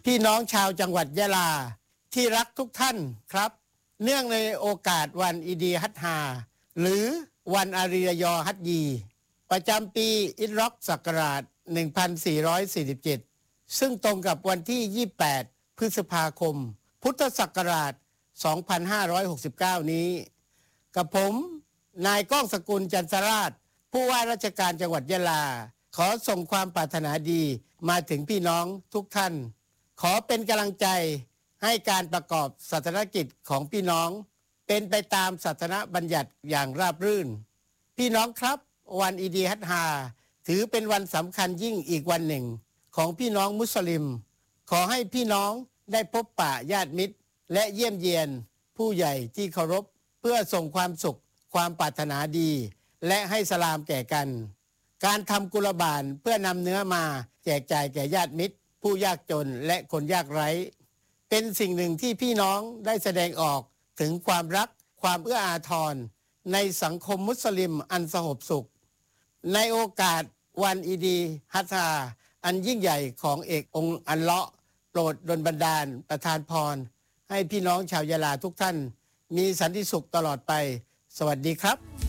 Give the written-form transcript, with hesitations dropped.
พี่น้องชาวจังหวัดยะลาที่รักทุกท่านครับเนื่องในโอกาสวันอีดีฮัตฮาหรือวันอาริยยอฮัตยีประจำปีอิรอกศักราช 1447 ซึ่งตรงกับวันที่ 28 พฤษภาคม พุทธศักราช 2569 นี้กับผมนายก้องสกุลจันทราชผู้ว่าราชการจังหวัดยะลาขอส่งความปรารถนาดีมาถึงพี่น้องทุกท่านขอเป็นกำลังใจให้การประกอบศาสนกิจของพี่น้องเป็นไปตามศาสนบัญญัติอย่างราบรื่นพี่น้องครับวันอีดีฮัตฮาถือเป็นวันสำคัญยิ่งอีกวันหนึ่งของพี่น้องมุสลิมขอให้พี่น้องได้พบปะญาติมิตรและเยี่ยมเยียนผู้ใหญ่ที่เคารพเพื่อส่งความสุขความปรารถนาดีและให้สลามแก่กันการทำกุรบานเพื่อนำเนื้อมาแจกจ่ายแก่ญาติมิตรผู้ยากจนและคนยากไร้เป็นสิ่งหนึ่งที่พี่น้องได้แสดงออกถึงความรักความเอื้ออาทรในสังคมมุสลิมอันสงบสุขในโอกาสวันอีดีฮัตฮาอันยิ่งใหญ่ของเอกองค์อัลเลาะห์โปรดดลบันดาลประทานพรให้พี่น้องชาวยะลาทุกท่านมีสันติสุขตลอดไปสวัสดีครับ